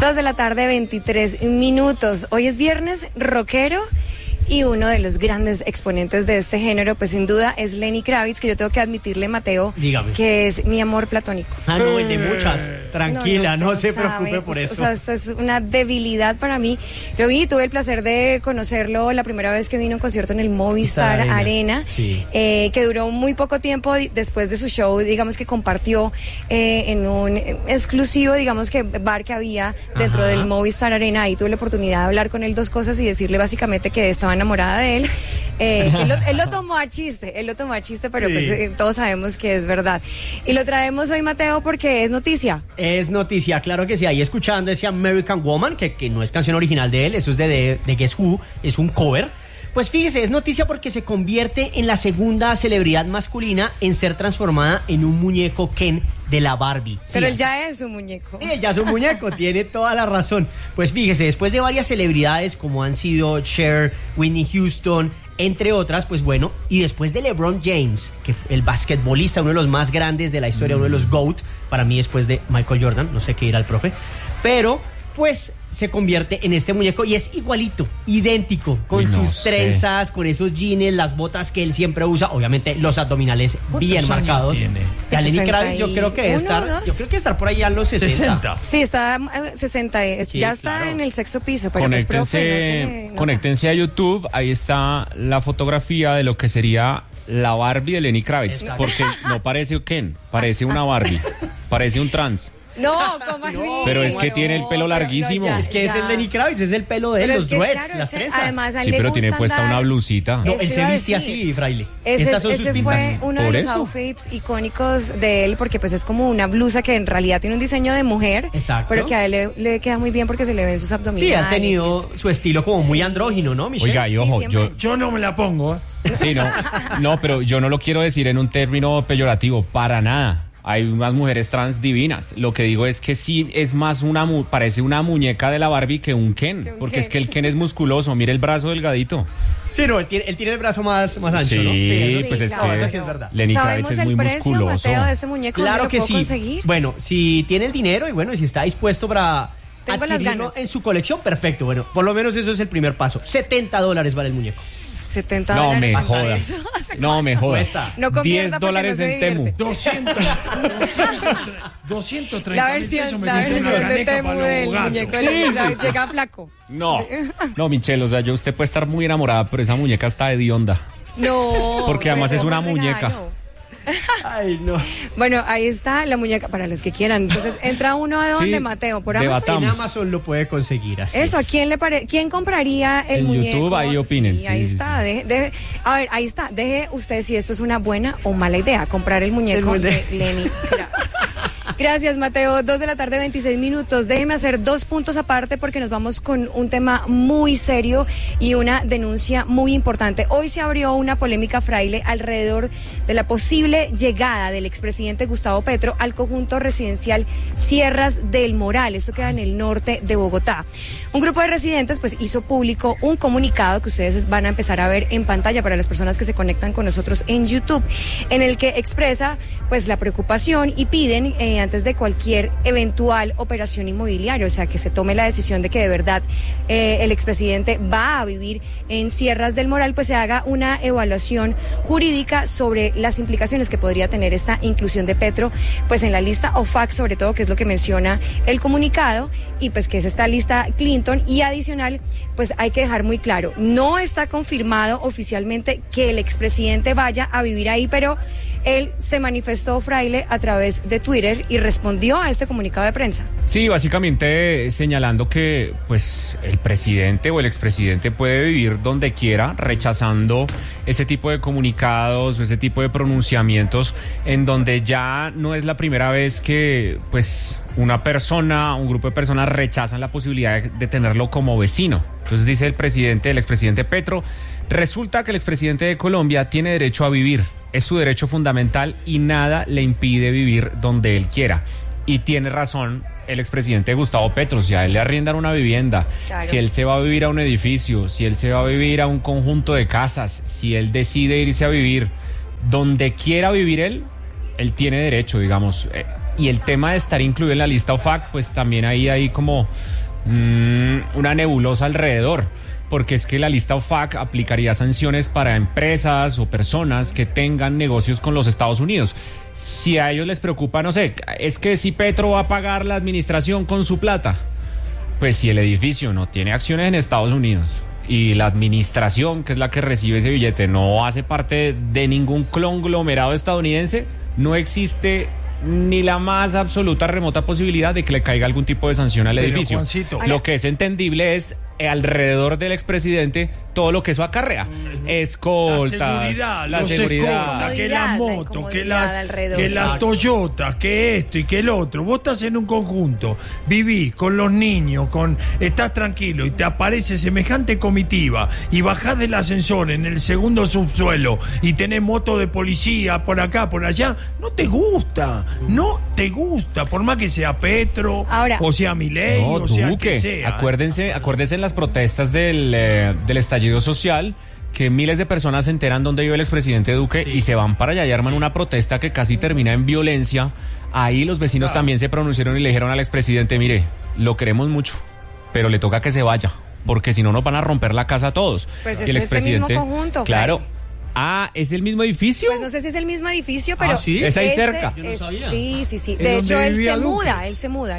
2:23 p.m. Hoy es viernes rockero y uno de los grandes exponentes de este género, pues sin duda es Lenny Kravitz, que yo tengo que admitirle, Mateo, dígame, que es mi amor platónico. No, de muchas. Tranquila, no se preocupe por eso. O sea, esto es una debilidad para mí. Lo vi, tuve el placer de conocerlo la primera vez que vino a un concierto en el Movistar Arena, sí. Que duró muy poco tiempo después de su show, digamos que compartió en un exclusivo, digamos que bar que había dentro del Movistar Arena. Ahí tuve la oportunidad de hablar con él dos cosas y decirle básicamente que estaba enamorada de él. Él lo tomó a chiste, pero sí, pues todos sabemos que es verdad. Y lo traemos hoy, Mateo, porque es noticia. Es noticia, claro que sí. Ahí escuchando ese American Woman, que no es canción original de él, eso es de Guess Who, es un cover. Pues fíjese, es noticia porque se convierte en la segunda celebridad masculina en ser transformada en un muñeco Ken de la Barbie. Pero él ya es un muñeco. Él ya es un muñeco, tiene toda la razón. Pues fíjese, después de varias celebridades como han sido Cher, Whitney Houston, entre otras, pues bueno, y después de LeBron James, que fue el basquetbolista, uno de los más grandes de la historia, uno de los GOAT, para mí después de Michael Jordan, no sé qué dirá el profe, pero pues se convierte en este muñeco y es igualito, idéntico, con sus trenzas, con esos jeans, las botas que él siempre usa, obviamente los abdominales bien marcados. Ya Lenny Kravitz yo creo que estar por ahí a los 60. Sí, está 60, sí, ya está, claro, en el sexto piso, pero conéctense a YouTube, ahí está la fotografía de lo que sería la Barbie de Lenny Kravitz, porque no parece Ken, parece una Barbie, parece un trans. No, ¿cómo así? Pero es que tiene el pelo larguísimo. Es que es el Lenny Kravitz, es el pelo de él, los dreads, claro, las trenzas. Además, sí, pero tiene puesta una blusita. No, él se viste así, fraile. Ese fue uno de los outfits icónicos de él, porque pues es como una blusa que en realidad tiene un diseño de mujer. Exacto. Pero que a él le queda muy bien porque se le ven sus abdominales. Sí, ha tenido su estilo como muy andrógino, ¿no, Michelle? Oiga, y ojo, yo no me la pongo. Sí, no, pero yo no lo quiero decir en un término peyorativo, para nada. Hay unas mujeres trans divinas. Lo que digo es que sí es más parece una muñeca de la Barbie que un Ken. Porque es que el Ken es musculoso. Mire el brazo delgadito. Sí, no, él tiene el brazo más ancho, sí, ¿no? Sí, pues claro, es que es verdad. Lenny Kravitz es muy precio, musculoso. Mateo, de este muñeco? Claro que sí. Conseguir? Bueno, si tiene el dinero y bueno, si está dispuesto para adquirirlo en su colección, perfecto. Bueno, por lo menos eso es el primer paso. $70 vale el muñeco. $70. No me jodas. No me jodas. No $10 en Temu. 230. La versión de Temu del muñeco de Lenny Kravitz llega flaco. No, Michelle, o sea, usted puede estar muy enamorada, pero esa muñeca está hedionda. No. Porque además es una muñeca. Ay, no. Bueno, ahí está la muñeca para los que quieran. Entonces, entra uno a dónde, Mateo, por Amazon. En Amazon lo puede conseguir así. Eso, ¿a quién compraría el muñeco? En YouTube, ahí opinen. Sí, ahí está. A ver, ahí está. Deje usted si esto es una buena o mala idea, comprar el muñeco de Lenny Kravitz. Gracias, Mateo. 2:26 p.m. Déjeme hacer 2 puntos aparte porque nos vamos con un tema muy serio y una denuncia muy importante. Hoy se abrió una polémica, fraile, alrededor de la posible llegada del expresidente Gustavo Petro al conjunto residencial Sierras del Moral. Esto queda en el norte de Bogotá. Un grupo de residentes pues hizo público un comunicado que ustedes van a empezar a ver en pantalla para las personas que se conectan con nosotros en YouTube, en el que expresa pues la preocupación y piden antes de cualquier eventual operación inmobiliaria, o sea, que se tome la decisión de que de verdad el expresidente va a vivir en Sierras del Moral, pues se haga una evaluación jurídica sobre las implicaciones que podría tener esta inclusión de Petro, pues en la lista OFAC, sobre todo, que es lo que menciona el comunicado, y pues que es esta lista Clinton, y adicional, pues hay que dejar muy claro, no está confirmado oficialmente que el expresidente vaya a vivir ahí, pero él se manifestó, fraile, a través de Twitter y respondió a este comunicado de prensa. Sí, básicamente señalando que pues el presidente o el expresidente puede vivir donde quiera, rechazando ese tipo de comunicados o ese tipo de pronunciamientos en donde ya no es la primera vez que pues una persona, un grupo de personas rechazan la posibilidad de tenerlo como vecino. Entonces dice el expresidente Petro, resulta que el expresidente de Colombia tiene derecho a vivir. Es su derecho fundamental y nada le impide vivir donde él quiera. Y tiene razón el expresidente Gustavo Petro, si a él le arriendan una vivienda, claro, si él se va a vivir a un edificio, si él se va a vivir a un conjunto de casas, si él decide irse a vivir donde quiera vivir él tiene derecho, digamos. Y el tema de estar incluido en la lista OFAC, pues también ahí hay como una nebulosa alrededor, porque es que la lista OFAC aplicaría sanciones para empresas o personas que tengan negocios con los Estados Unidos. Si a ellos les preocupa, no sé, es que si Petro va a pagar la administración con su plata, pues si el edificio no tiene acciones en Estados Unidos y la administración, que es la que recibe ese billete, no hace parte de ningún conglomerado estadounidense, no existe ni la más absoluta remota posibilidad de que le caiga algún tipo de sanción al edificio. Juancito, lo que es entendible es alrededor del expresidente todo lo que eso acarrea. Escoltas, la seguridad, que las motos, que las Toyotas, que esto y que el otro. Vos estás en un conjunto, vivís con los niños, estás tranquilo y te aparece semejante comitiva y bajás del ascensor en el segundo subsuelo y tenés moto de policía por acá, por allá. No te gusta, por más que sea Petro, ahora, o sea Milei, o sea Duque, que sea. Acuérdense en las protestas del estallido social, que miles de personas se enteran dónde vive el expresidente Duque y se van para allá y arman una protesta que casi termina en violencia. Ahí los vecinos también se pronunciaron y le dijeron al expresidente, mire, lo queremos mucho, pero le toca que se vaya, porque si no nos van a romper la casa a todos. Pues y el expresidente, mismo conjunto, claro. Fray. ¿Es el mismo edificio? Pues no sé si es el mismo edificio, pero... ¿sí? ¿Es ahí cerca? Yo no sabía. Sí. De hecho, él se muda.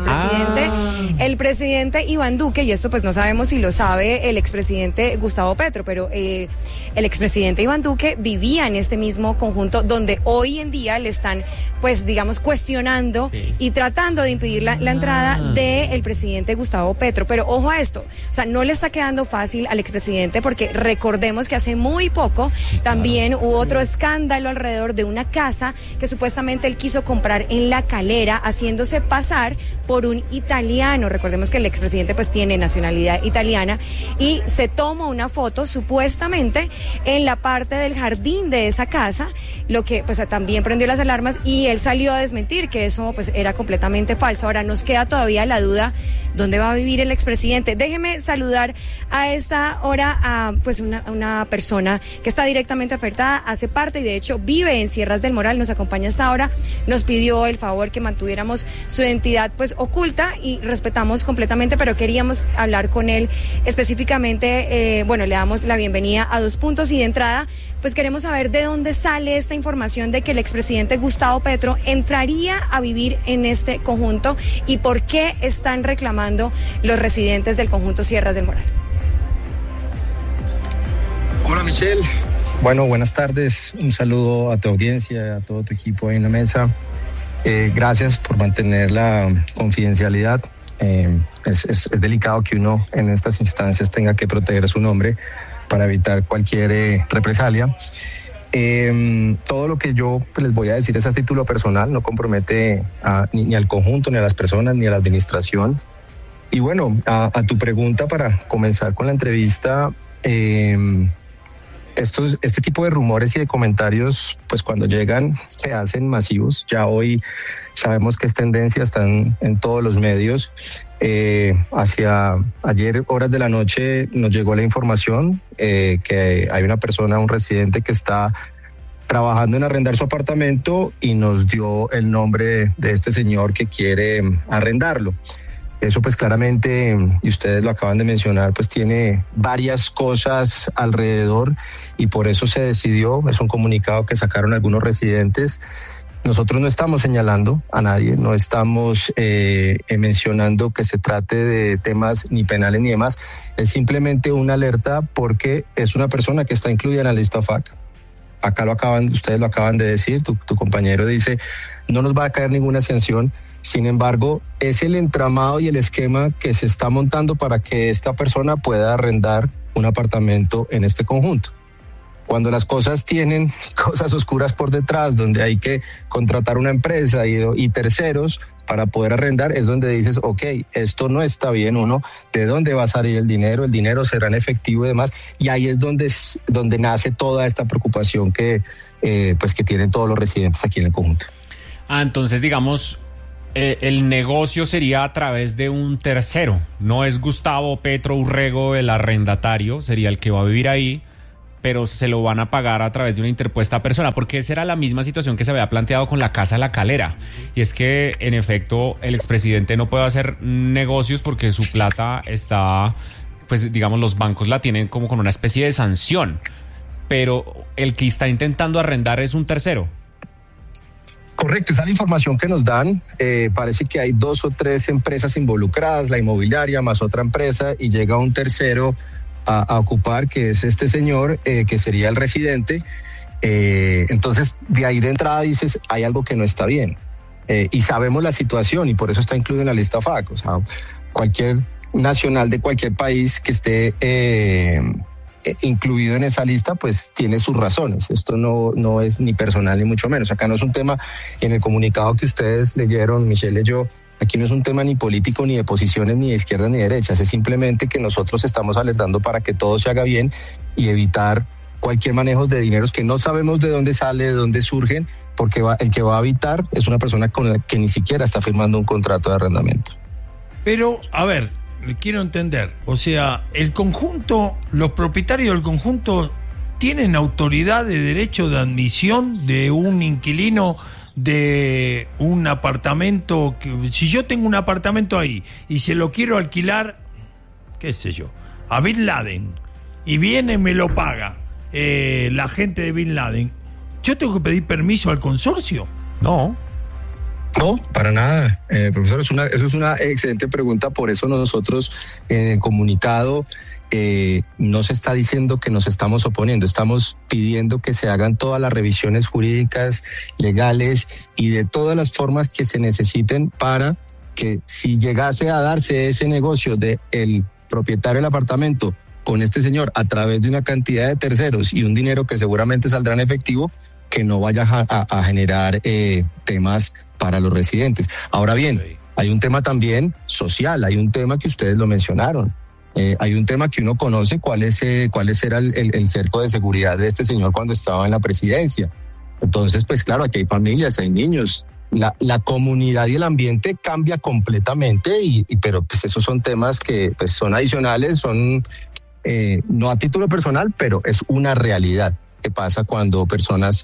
El presidente Iván Duque, y esto pues no sabemos si lo sabe el expresidente Gustavo Petro, pero el expresidente Iván Duque vivía en este mismo conjunto donde hoy en día le están, pues digamos, cuestionando y tratando de impedir la entrada del presidente Gustavo Petro. Pero ojo a esto, o sea, no le está quedando fácil al expresidente, porque recordemos que hace muy poco también hubo otro escándalo alrededor de una casa que supuestamente él quiso comprar en La Calera, haciéndose pasar por un italiano. Recordemos que el expresidente pues tiene nacionalidad italiana, y se toma una foto supuestamente en la parte del jardín de esa casa, lo que pues también prendió las alarmas, y él salió a desmentir que eso pues era completamente falso. Ahora nos queda todavía la duda, ¿dónde va a vivir el expresidente? Déjeme saludar a esta hora a pues una persona que está directamente afectada, hace parte y de hecho vive en Sierras del Moral, nos acompaña hasta ahora, nos pidió el favor que mantuviéramos su identidad pues oculta y respetamos completamente, pero queríamos hablar con él específicamente. Le damos la bienvenida a 2 puntos, y de entrada pues queremos saber de dónde sale esta información de que el expresidente Gustavo Petro entraría a vivir en este conjunto y por qué están reclamando los residentes del conjunto Sierras del Moral. Hola Michelle. Bueno, buenas tardes. Un saludo a tu audiencia, a todo tu equipo ahí en la mesa. Gracias por mantener la confidencialidad. Es delicado que uno en estas instancias tenga que proteger su nombre para evitar cualquier represalia. Todo lo que yo les voy a decir es a título personal, no compromete ni al conjunto, ni a las personas, ni a la administración. Y bueno, a tu pregunta, para comenzar con la entrevista, este tipo de rumores y de comentarios, pues cuando llegan se hacen masivos. Ya hoy sabemos que es tendencia, están en todos los medios. Hacia ayer, horas de la noche, nos llegó la información que hay una persona, un residente que está trabajando en arrendar su apartamento, y nos dio el nombre de este señor que quiere arrendarlo. Eso pues claramente, y ustedes lo acaban de mencionar, pues tiene varias cosas alrededor, y por eso se decidió. Es un comunicado que sacaron algunos residentes. Nosotros no estamos señalando a nadie, no estamos mencionando que se trate de temas ni penales ni demás. Es simplemente una alerta porque es una persona que está incluida en la lista OFAC. Acá ustedes lo acaban de decir, tu compañero dice, no nos va a caer ninguna sanción. Sin embargo, es el entramado y el esquema que se está montando para que esta persona pueda arrendar un apartamento en este conjunto. Cuando las cosas tienen cosas oscuras por detrás, donde hay que contratar una empresa y terceros para poder arrendar, es donde dices, ok, esto no está bien. Uno, ¿de dónde va a salir el dinero? El dinero será en efectivo y demás. Y ahí es donde nace toda esta preocupación que tienen todos los residentes aquí en el conjunto. Entonces, digamos, el negocio sería a través de un tercero. No es Gustavo Petro Urrego el arrendatario, sería el que va a vivir ahí, pero se lo van a pagar a través de una interpuesta persona, porque esa era la misma situación que se había planteado con la Casa La Calera, y es que en efecto el expresidente no puede hacer negocios porque su plata está, pues digamos, los bancos la tienen como con una especie de sanción, pero el que está intentando arrendar es un tercero. Correcto, esa es la información que nos dan. Parece que hay 2 o 3 empresas involucradas, la inmobiliaria más otra empresa, y llega un tercero a ocupar, que es este señor, que sería el residente. Entonces, de ahí de entrada dices, hay algo que no está bien. Y sabemos la situación, y por eso está incluido en la lista FAC. O sea, cualquier nacional de cualquier país que esté incluido en esa lista, pues tiene sus razones. Esto no es ni personal ni mucho menos. Acá no es un tema, en el comunicado que ustedes leyeron, Michelle leyó, aquí no es un tema ni político, ni de posiciones, ni de izquierda, ni de derechas. Es simplemente que nosotros estamos alertando para que todo se haga bien y evitar cualquier manejo de dineros que no sabemos de dónde sale, de dónde surgen, porque el que va a habitar es una persona con la que ni siquiera está firmando un contrato de arrendamiento. Pero, a ver, quiero entender, o sea, el conjunto, los propietarios del conjunto tienen autoridad de derecho de admisión de un inquilino de un apartamento. Si yo tengo un apartamento ahí y se lo quiero alquilar, qué sé yo, a Bin Laden, y viene y me lo paga la gente de Bin Laden, ¿yo tengo que pedir permiso al consorcio? No, para nada, profesor, eso es una excelente pregunta. Por eso nosotros en el comunicado no se está diciendo que nos estamos oponiendo, estamos pidiendo que se hagan todas las revisiones jurídicas, legales y de todas las formas que se necesiten para que, si llegase a darse ese negocio de el propietario del apartamento con este señor a través de una cantidad de terceros y un dinero que seguramente saldrá en efectivo, que no vaya a generar temas para los residentes. Ahora bien, hay un tema también social, hay un tema que ustedes lo mencionaron. Hay un tema que uno conoce, cuál era el cerco de seguridad de este señor cuando estaba en la presidencia. Entonces, pues claro, aquí hay familias, hay niños. La comunidad y el ambiente cambia completamente, pero pues esos son temas que pues son adicionales, son no a título personal, pero es una realidad que pasa cuando personas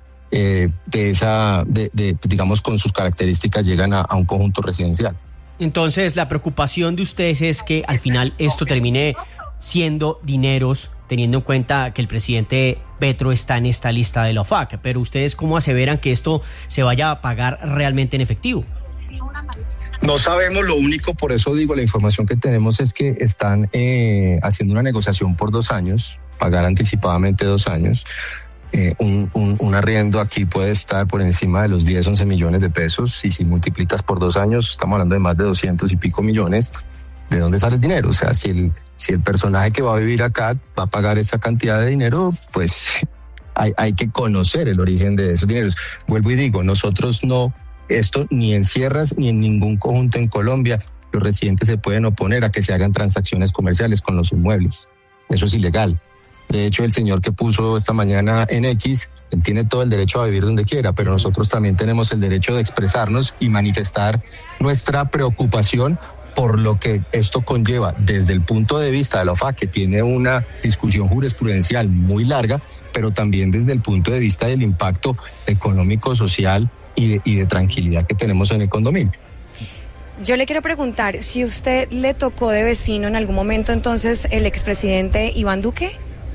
digamos, con sus características llegan a un conjunto residencial. Entonces, la preocupación de ustedes es que al final esto termine siendo dineros, teniendo en cuenta que el presidente Petro está en esta lista de la OFAC. Pero ustedes, ¿cómo aseveran que esto se vaya a pagar realmente en efectivo? No sabemos, lo único, por eso digo, la información que tenemos es que están haciendo una negociación por 2 años, pagar anticipadamente 2 años. Un arriendo aquí puede estar por encima de los 10-11 millones de pesos, y si multiplicas por 2 años estamos hablando de más de 200 y pico millones. ¿De dónde sale el dinero? O sea, si el personaje que va a vivir acá va a pagar esa cantidad de dinero, pues hay que conocer el origen de esos dineros. Vuelvo y digo, nosotros esto ni en Sierras ni en ningún conjunto en Colombia, los residentes se pueden oponer a que se hagan transacciones comerciales con los inmuebles. Eso es ilegal. De hecho, el señor que puso esta mañana en X, él tiene todo el derecho a vivir donde quiera, pero nosotros también tenemos el derecho de expresarnos y manifestar nuestra preocupación por lo que esto conlleva desde el punto de vista de la OFAC, que tiene una discusión jurisprudencial muy larga, pero también desde el punto de vista del impacto económico, social y de tranquilidad que tenemos en el condominio. Yo le quiero preguntar, si usted le tocó de vecino en algún momento entonces el expresidente Iván Duque.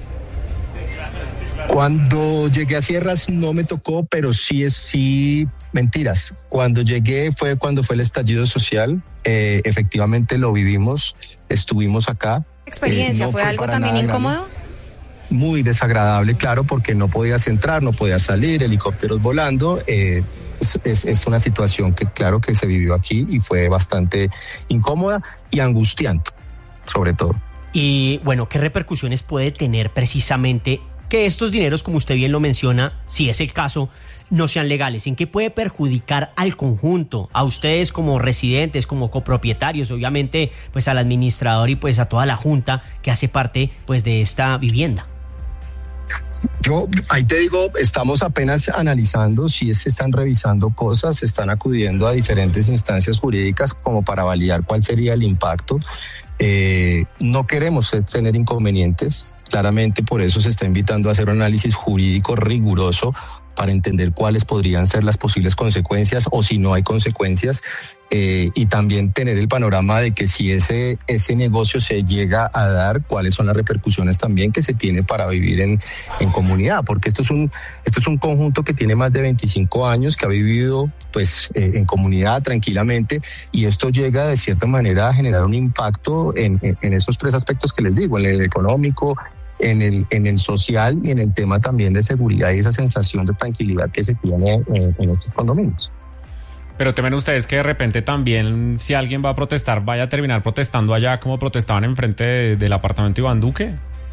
Cuando llegué a Sierras no me tocó, pero sí, mentiras. Cuando llegué cuando fue el estallido social, efectivamente lo vivimos, estuvimos acá. ¿Experiencia? ¿Fue algo también incómodo? Muy desagradable, claro, porque no podías entrar, no podías salir, helicópteros volando. Es una situación que claro que se vivió aquí y fue bastante incómoda y angustiante, sobre todo. Y bueno, ¿qué repercusiones puede tener precisamente que estos dineros, como usted bien lo menciona, si es el caso, no sean legales? ¿En qué puede perjudicar al conjunto, a ustedes como residentes, como copropietarios, obviamente pues al administrador y pues a toda la junta que hace parte pues de esta vivienda? Yo ahí te digo, estamos apenas analizando, si se están revisando cosas, se están acudiendo a diferentes instancias jurídicas como para validar cuál sería el impacto. No queremos tener inconvenientes, claramente por eso se está invitando a hacer un análisis jurídico riguroso para entender cuáles podrían ser las posibles consecuencias o si no hay consecuencias, y también tener el panorama de que si ese negocio se llega a dar, cuáles son las repercusiones también que se tiene para vivir en comunidad, porque esto es un conjunto que tiene más de 25 años, que ha vivido pues en comunidad tranquilamente, y esto llega de cierta manera a generar un impacto en esos tres aspectos que les digo, en el económico, en el social y en el tema también de seguridad y esa sensación de tranquilidad que se tiene en estos condominios. Pero temen ustedes que de repente también, si alguien va a protestar, vaya a terminar protestando allá como protestaban enfrente del apartamento Iván Duque.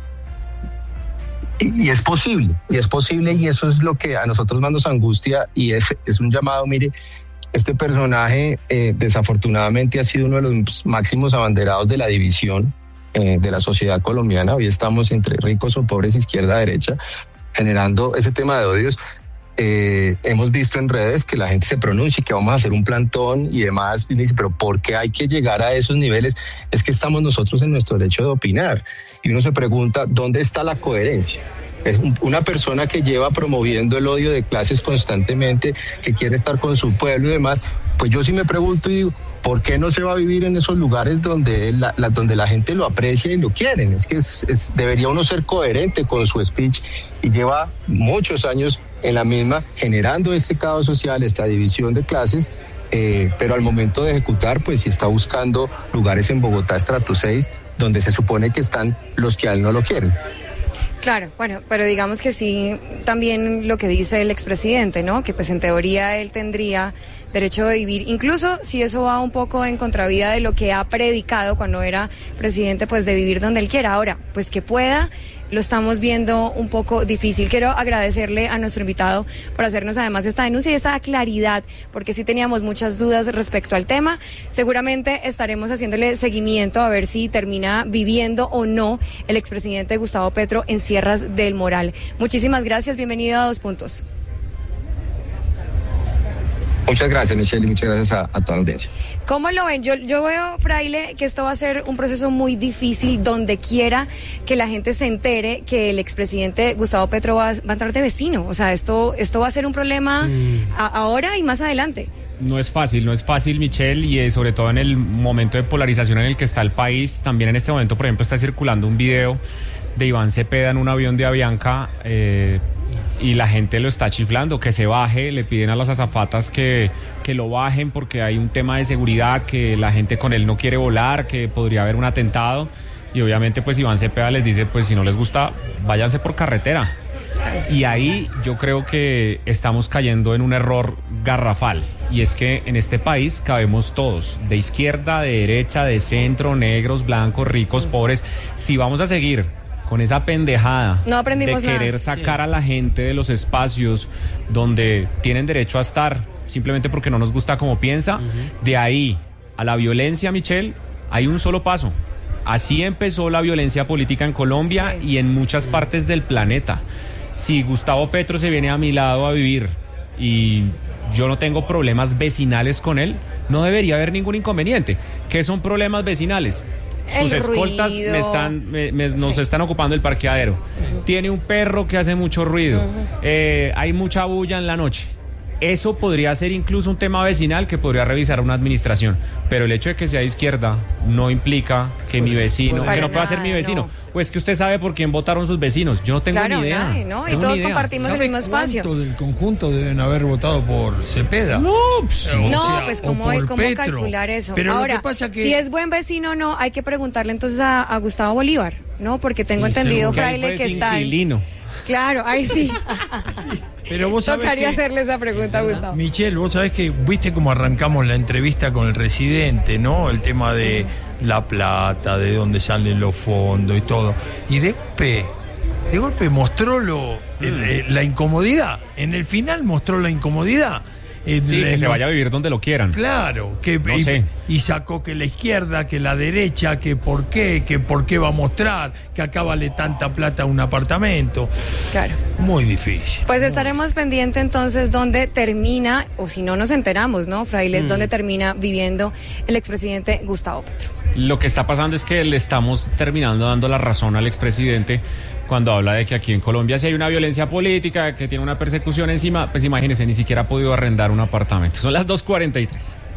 Y es posible, y eso es lo que a nosotros más nos angustia, y es un llamado. Mire, este personaje desafortunadamente ha sido uno de los máximos abanderados de la división de la sociedad colombiana. Hoy estamos entre ricos o pobres, izquierda, derecha, generando ese tema de odios. Hemos visto en redes que la gente se pronuncia y que vamos a hacer un plantón y demás, y dice, pero ¿por qué hay que llegar a esos niveles? Es que estamos nosotros en nuestro derecho de opinar, y uno se pregunta, ¿dónde está la coherencia? Es una persona que lleva promoviendo el odio de clases constantemente, que quiere estar con su pueblo y demás. Pues yo sí me pregunto y digo, ¿por qué no se va a vivir en esos lugares donde la gente lo aprecia y lo quieren? Es que debería uno ser coherente con su speech, y lleva muchos años en la misma, generando este caos social, esta división de clases, pero al momento de ejecutar, pues sí está buscando lugares en Bogotá estrato 6, donde se supone que están los que a él no lo quieren. Claro, bueno, pero digamos que sí, también lo que dice el expresidente, ¿no? Que pues en teoría él tendría derecho de vivir, incluso si eso va un poco en contravía de lo que ha predicado cuando era presidente, pues de vivir donde él quiera. Ahora, pues que pueda, lo estamos viendo un poco difícil. Quiero agradecerle a nuestro invitado por hacernos además esta denuncia y esta claridad, porque sí teníamos muchas dudas respecto al tema. Seguramente estaremos haciéndole seguimiento a ver si termina viviendo o no el expresidente Gustavo Petro en Sierras del Moral. Muchísimas gracias, bienvenido a 2 Puntos. Muchas gracias, Michelle, y muchas gracias a toda la audiencia. ¿Cómo lo ven? Yo veo, Fraile, que esto va a ser un proceso muy difícil donde quiera que la gente se entere que el expresidente Gustavo Petro va a entrar de vecino. O sea, esto va a ser un problema ahora y más adelante. No es fácil, Michelle, y sobre todo en el momento de polarización en el que está el país. También en este momento, por ejemplo, está circulando un video de Iván Cepeda en un avión de Avianca, y la gente lo está chiflando, que se baje, le piden a las azafatas que lo bajen porque hay un tema de seguridad, que la gente con él no quiere volar, que podría haber un atentado, y obviamente pues Iván Cepeda les dice, pues si no les gusta, váyanse por carretera. Y ahí yo creo que estamos cayendo en un error garrafal, y es que en este país cabemos todos, de izquierda, de derecha, de centro, negros, blancos, ricos, pobres. Si vamos a seguir con esa pendejada de querer sacar a la gente de los espacios donde tienen derecho a estar, simplemente porque no nos gusta cómo piensa, de ahí a la violencia, Michelle, hay un solo paso. Así empezó la violencia política en Colombia y en muchas partes del planeta. Si Gustavo Petro se viene a mi lado a vivir y yo no tengo problemas vecinales con él, no debería haber ningún inconveniente. ¿Qué son problemas vecinales? Sus escoltas nos están ocupando el parqueadero. Tiene un perro que hace mucho ruido. Hay mucha bulla en la noche. Eso podría ser incluso un tema vecinal que podría revisar una administración. Pero el hecho de que sea de izquierda no implica que mi vecino, que no pueda ser mi vecino. No. Pues que usted sabe por quién votaron sus vecinos. Yo no tengo ni idea. ¿No? Y todos compartimos el mismo espacio. ¿Cuánto del conjunto deben haber votado por Cepeda? Pues ¿cómo calcular eso? Pero ahora, lo que pasa que... si es buen vecino o no, hay que preguntarle entonces a Gustavo Bolívar, ¿no? Porque tengo entendido, Fraile, que está... Claro, ahí sí. Pero vos sabés tocaría hacerle esa pregunta a Gustavo. Michelle, vos sabés que viste cómo arrancamos la entrevista con el residente, ¿no? El tema de la plata, de dónde salen los fondos y todo. Y de golpe mostró la incomodidad. En el final mostró la incomodidad. Que se vaya a vivir donde lo quieran. Claro. No sé. y sacó que la izquierda, que la derecha, que por qué va a mostrar, que acá vale tanta plata un apartamento. Claro. Muy difícil. Pues estaremos pendientes entonces dónde termina, o si no nos enteramos, ¿no, Fraile? Dónde termina viviendo el expresidente Gustavo Petro. Lo que está pasando es que le estamos terminando dando la razón al expresidente cuando habla de que aquí en Colombia si hay una violencia política, que tiene una persecución encima, pues imagínense, ni siquiera ha podido arrendar un apartamento. Son las 2:43.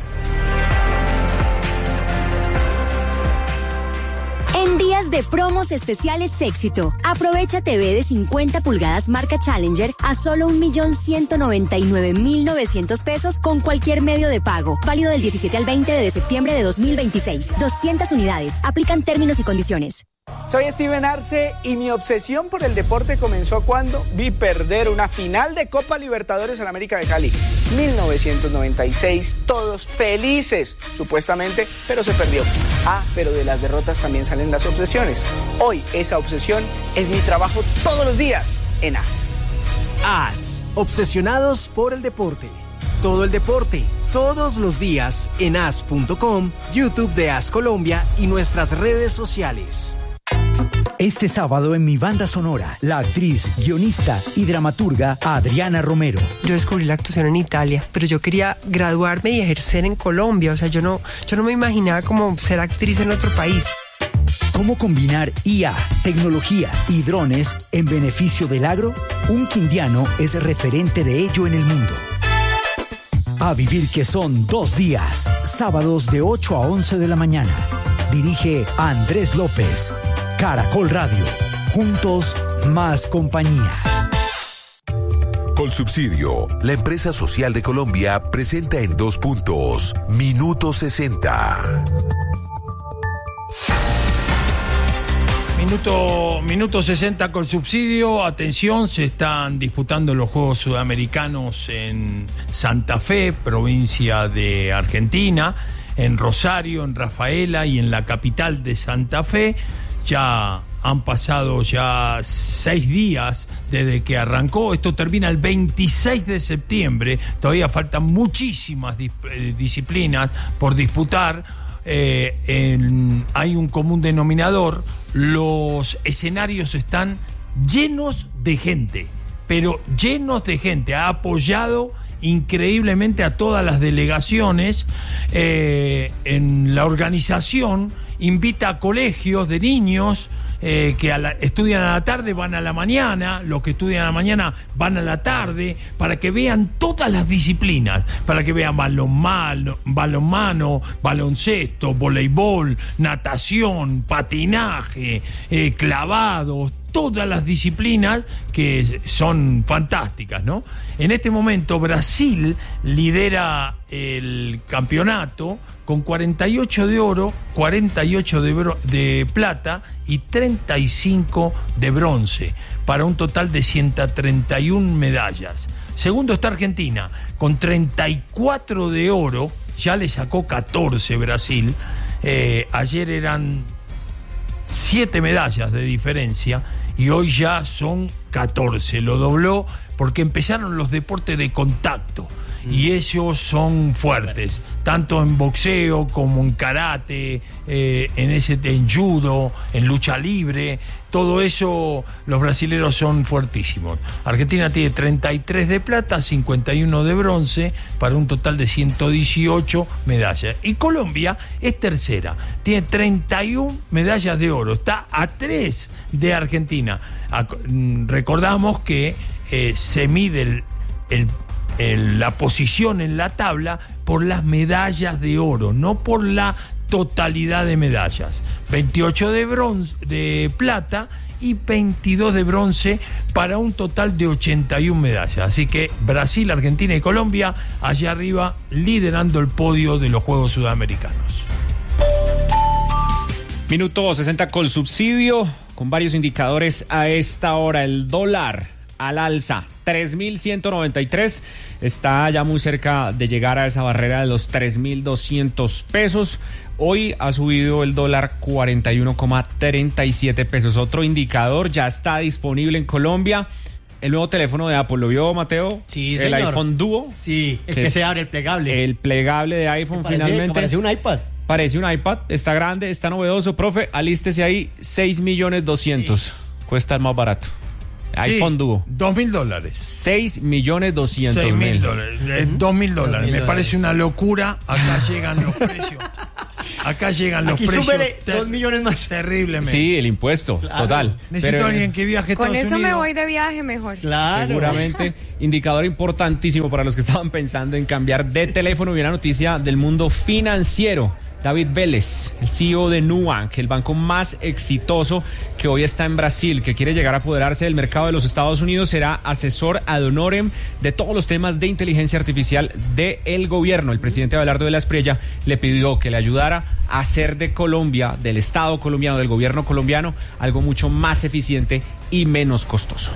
En días de promos especiales Éxito, aprovecha TV de 50 pulgadas marca Challenger a solo 1.199.900 pesos con cualquier medio de pago. Válido del 17 al 20 de septiembre de 2026. 200 unidades. Aplican términos y condiciones. Soy Steven Arce y mi obsesión por el deporte comenzó cuando vi perder una final de Copa Libertadores en América de Cali. 1996, todos felices, supuestamente, pero se perdió. Pero de las derrotas también salen las obsesiones. Hoy esa obsesión es mi trabajo todos los días en AS. AS, obsesionados por el deporte. Todo el deporte, todos los días en as.com, YouTube de AS Colombia y nuestras redes sociales. Este sábado en Mi Banda Sonora, la actriz, guionista y dramaturga Adriana Romero. Yo descubrí la actuación en Italia, pero yo quería graduarme y ejercer en Colombia. O sea, yo no me imaginaba como ser actriz en otro país. ¿Cómo combinar IA, tecnología y drones en beneficio del agro? Un quindiano es referente de ello en el mundo. A vivir que son 2 días, sábados de 8 a 11 de la mañana. Dirige Andrés López. Caracol Radio. Juntos, más compañía. Colsubsidio, la empresa social de Colombia, presenta en 2 puntos. Minuto 60. Minuto 60 Colsubsidio. Atención, se están disputando los Juegos Sudamericanos en Santa Fe, provincia de Argentina, en Rosario, en Rafaela y en la capital de Santa Fe. Ya han pasado 6 días desde que arrancó. Esto termina el 26 de septiembre. Todavía faltan muchísimas disciplinas por disputar. Hay un común denominador. Los escenarios están llenos de gente, pero llenos de gente. Ha apoyado increíblemente a todas las delegaciones. En la organización invita a colegios de niños que estudian a la tarde, van a la mañana, los que estudian a la mañana van a la tarde, para que vean todas las disciplinas, para que vean balonmano, baloncesto, voleibol, natación, patinaje, clavados, todas las disciplinas que son fantásticas, ¿no? En este momento Brasil lidera el campeonato con 48 de oro, 48 de plata y 35 de bronce, para un total de 131 medallas. Segundo está Argentina, con 34 de oro, ya le sacó 14 Brasil. Ayer eran 7 medallas de diferencia y hoy ya son 14, lo dobló porque empezaron los deportes de contacto y ellos son fuertes, tanto en boxeo como en karate, en judo, en lucha libre, todo eso los brasileros son fuertísimos. Argentina tiene 33 de plata, 51 de bronce, para un total de 118 medallas. Y Colombia es tercera, tiene 31 medallas de oro, está a 3 de Argentina. Recordamos que se mide la posición en la tabla por las medallas de oro, no por la totalidad de medallas. 28 de plata y 22 de bronce, para un total de 81 medallas. Así que Brasil, Argentina y Colombia allá arriba liderando el podio de los Juegos Sudamericanos. Minuto 60 Colsubsidio, con varios indicadores a esta hora. El dólar al alza, 3.193, está ya muy cerca de llegar a esa barrera de los 3.200 pesos. Hoy ha subido el dólar 41,37 pesos. Otro indicador ya está disponible en Colombia, el nuevo teléfono de Apple. ¿Lo vio, Mateo? Sí, el señor. iPhone Duo. Sí, el que se abre, el plegable. El plegable de iPhone finalmente. Parece un iPad. Parece un iPad, está grande, está novedoso. Profe, alístese ahí, 6.200.000. Sí. Cuesta el más barato. Sí, iPhone Duo. $2.000. 6.200.000. $6.000. $2.000. Me parece una locura. Acá llegan los precios. Acá llegan los precios. Súbele 2 millones más. Terriblemente. Sí, el impuesto, claro. Total. Necesito a alguien que viaje a Estados Unidos. Con eso me voy de viaje mejor. Claro. Seguramente. Indicador importantísimo para los que estaban pensando en cambiar de teléfono. Y una noticia del mundo financiero. David Vélez, el CEO de Nubank, el banco más exitoso que hoy está en Brasil, que quiere llegar a apoderarse del mercado de los Estados Unidos, será asesor ad honorem de todos los temas de inteligencia artificial del gobierno. El presidente Abelardo de la Espriella le pidió que le ayudara a hacer de Colombia, del Estado colombiano, del gobierno colombiano, algo mucho más eficiente y menos costoso.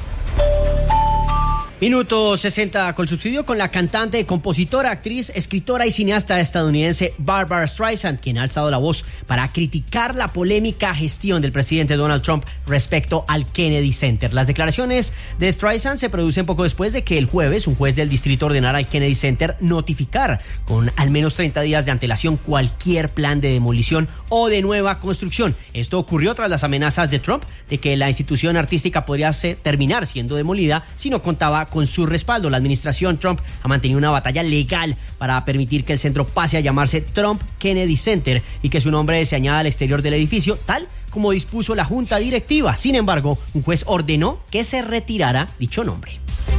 Minuto 60 Colsubsidio con la cantante, compositora, actriz, escritora y cineasta estadounidense Barbara Streisand, quien ha alzado la voz para criticar la polémica gestión del presidente Donald Trump respecto al Kennedy Center. Las declaraciones de Streisand se producen poco después de que el jueves un juez del distrito ordenara al Kennedy Center notificar con al menos 30 días de antelación cualquier plan de demolición o de nueva construcción. Esto ocurrió tras las amenazas de Trump de que la institución artística podría terminar siendo demolida si no contaba con su respaldo. La administración Trump ha mantenido una batalla legal para permitir que el centro pase a llamarse Trump Kennedy Center y que su nombre se añada al exterior del edificio, tal como dispuso la junta directiva. Sin embargo, un juez ordenó que se retirara dicho nombre.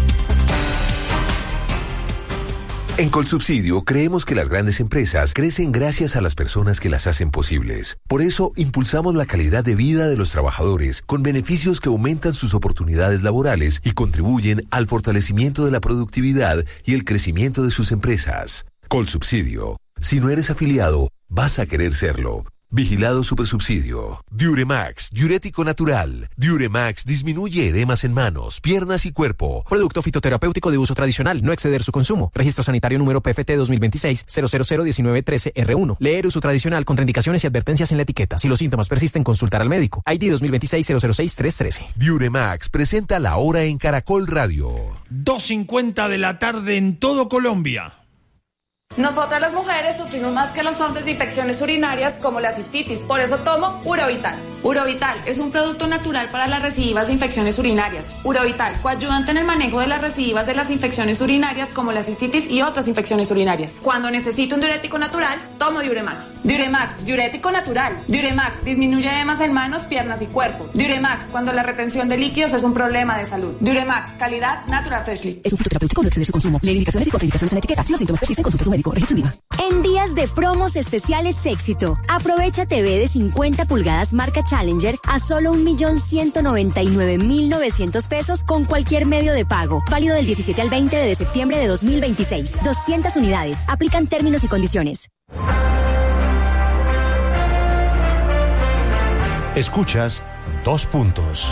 En Colsubsidio creemos que las grandes empresas crecen gracias a las personas que las hacen posibles. Por eso impulsamos la calidad de vida de los trabajadores con beneficios que aumentan sus oportunidades laborales y contribuyen al fortalecimiento de la productividad y el crecimiento de sus empresas. Colsubsidio. Si no eres afiliado, vas a querer serlo. Vigilado Supersubsidio. Diuremax, diurético natural. Diuremax disminuye edemas en manos, piernas y cuerpo. Producto fitoterapéutico de uso tradicional, no exceder su consumo. Registro sanitario número PFT 2026-0001913R1. Leer uso tradicional, contraindicaciones y advertencias en la etiqueta. Si los síntomas persisten, consultar al médico. ID 2026-006-313. Diuremax presenta La Hora en Caracol Radio. 2:50 de la tarde en todo Colombia. Nosotras las mujeres sufrimos más que los hombres de infecciones urinarias como la cistitis, por eso tomo Urovital. Urovital es un producto natural para las recidivas de infecciones urinarias. Urovital, coayudante en el manejo de las recidivas de las infecciones urinarias como la cistitis y otras infecciones urinarias. Cuando necesito un diurético natural, tomo Diuremax. Diuremax, diurético natural. Diuremax, disminuye edemas en manos, piernas y cuerpo. Diuremax, cuando la retención de líquidos es un problema de salud. Diuremax, calidad Natural Freshly. Es un fitoterapéutico, no exceder su consumo. Lee indicaciones y contraindicaciones en la etiqueta. Si los síntomas persisten, consulta a su médico. En días de promos especiales Éxito, aprovecha TV de 50 pulgadas marca Challenger a solo 1.199.900 pesos con cualquier medio de pago. Válido del 17 al 20 de septiembre de 2026. 200 unidades. Aplican términos y condiciones. Escuchas 2 puntos.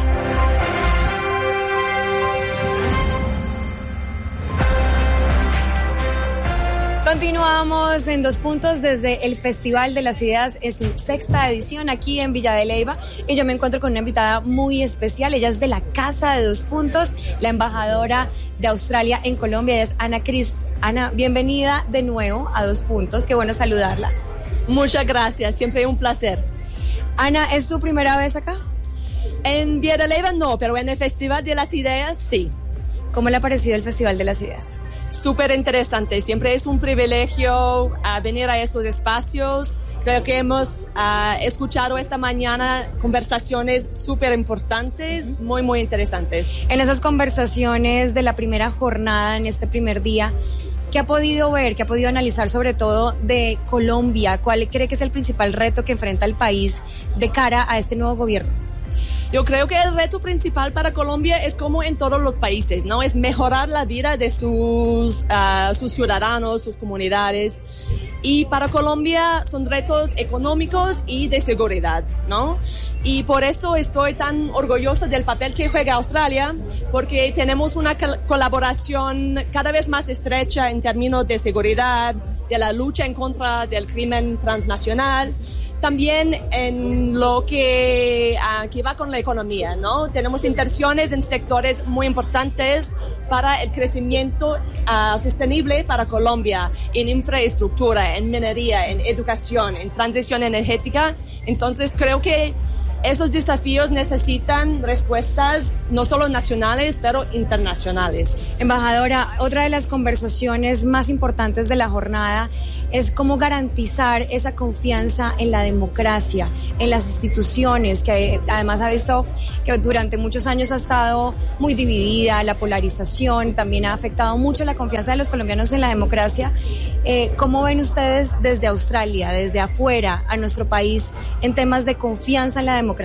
Continuamos en 2 puntos desde el Festival de las Ideas en su 6ª edición aquí en Villa de Leyva y yo me encuentro con una invitada muy especial. Ella es de la Casa de 2 Puntos, la embajadora de Australia en Colombia. Ella es Ana Crisp. Ana, bienvenida de nuevo a 2 Puntos, qué bueno saludarla. Muchas gracias, siempre un placer. Ana, ¿es tu primera vez acá? En Villa de Leyva no, pero en el Festival de las Ideas sí. ¿Cómo le ha parecido el Festival de las Ideas? Súper interesante, siempre es un privilegio venir a estos espacios. Creo que hemos escuchado esta mañana conversaciones súper importantes, muy, muy interesantes. En esas conversaciones de la primera jornada, en este primer día, ¿qué ha podido ver, qué ha podido analizar sobre todo de Colombia? ¿Cuál cree que es el principal reto que enfrenta el país de cara a este nuevo gobierno? Yo creo que el reto principal para Colombia es como en todos los países, ¿no? Es mejorar la vida de sus ciudadanos, sus comunidades. Y para Colombia son retos económicos y de seguridad, ¿no? Y por eso estoy tan orgullosa del papel que juega Australia, porque tenemos una colaboración cada vez más estrecha en términos de seguridad, de la lucha en contra del crimen transnacional. también en lo que va con la economía, ¿no? Tenemos inversiones en sectores muy importantes para el crecimiento sostenible para Colombia, en infraestructura, en minería, en educación, en transición energética. Entonces creo que esos desafíos necesitan respuestas no solo nacionales, pero internacionales. Embajadora, otra de las conversaciones más importantes de la jornada es cómo garantizar esa confianza en la democracia, en las instituciones, que además ha visto que durante muchos años ha estado muy dividida, la polarización también ha afectado mucho la confianza de los colombianos en la democracia. ¿Cómo ven ustedes desde Australia, desde afuera, a nuestro país en temas de confianza en la democracia?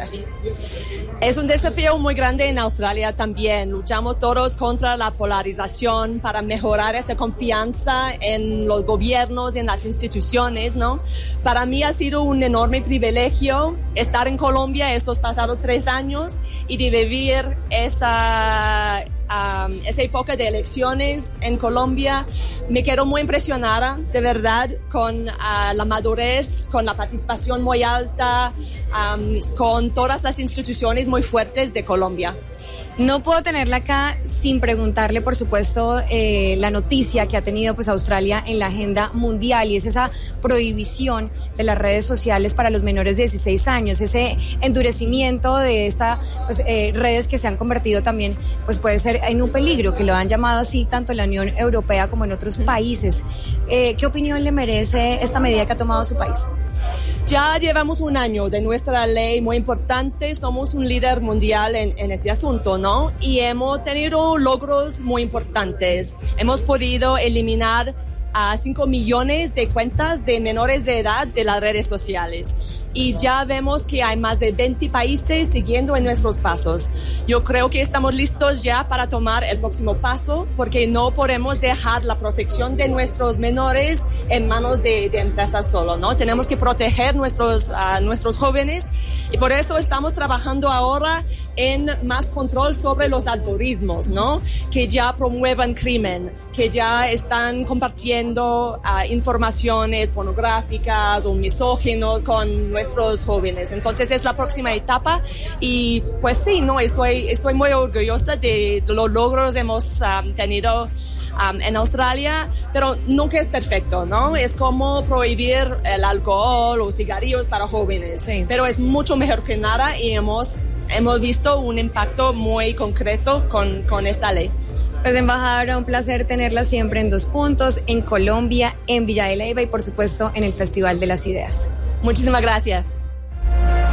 Es un desafío muy grande en Australia también. Luchamos todos contra la polarización para mejorar esa confianza en los gobiernos, en las instituciones, ¿no? Para mí ha sido un enorme privilegio estar en Colombia estos pasados 3 años y de vivir esa época de elecciones en Colombia. Me quedo muy impresionada, de verdad, con la madurez, con la participación muy alta, con todas las instituciones muy fuertes de Colombia. No puedo tenerla acá sin preguntarle, por supuesto, la noticia que ha tenido pues Australia en la agenda mundial, y es esa prohibición de las redes sociales para los menores de 16 años, ese endurecimiento de estas redes que se han convertido también, pues puede ser en un peligro, que lo han llamado así tanto en la Unión Europea como en otros países. ¿Qué opinión le merece esta medida que ha tomado su país? Ya llevamos 1 año de nuestra ley muy importante, somos un líder mundial en este asunto, ¿no? Y hemos tenido logros muy importantes. Hemos podido eliminar a 5 millones de cuentas de menores de edad de las redes sociales. Y ya vemos que hay más de 20 países siguiendo en nuestros pasos. Yo creo que estamos listos ya para tomar el próximo paso, porque no podemos dejar la protección de nuestros menores en manos de empresas solo, ¿no? Tenemos que proteger nuestros jóvenes, y por eso estamos trabajando ahora en más control sobre los algoritmos, ¿no? Que ya promuevan crimen, que ya están compartiendo informaciones pornográficas o misóginas con nuestros jóvenes. Entonces es la próxima etapa, y pues sí, no, estoy muy orgullosa de los logros que hemos tenido en Australia, pero nunca es perfecto, ¿no? Es como prohibir el alcohol o cigarrillos para jóvenes, sí, pero es mucho mejor que nada, y hemos visto un impacto muy concreto con esta ley. Pues embajadora, un placer tenerla siempre en 2 puntos, en Colombia, en Villa de Leyva y por supuesto en el Festival de las Ideas. Muchísimas gracias.